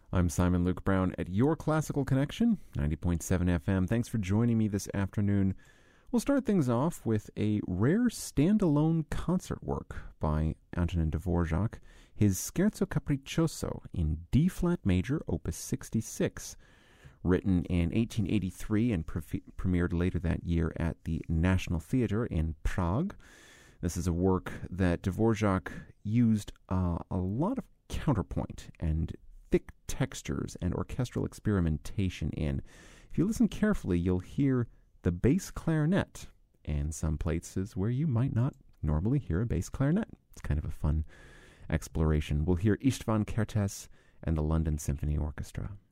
I'm Simon Luke Brown at Your Classical Connection, 90.7 FM. Thanks for joining me this afternoon. We'll start things off with a rare standalone concert work by Antonin Dvorak, his Scherzo Capriccioso in D-flat major, opus 66, written in 1883 and premiered later that year at the National Theatre in Prague. This is a work that Dvorak used a lot of counterpoint and thick textures and orchestral experimentation in. If you listen carefully, you'll hear the bass clarinet and some places where you might not normally hear a bass clarinet. It's kind of a fun exploration. We'll hear István Kertész and the London Symphony Orchestra.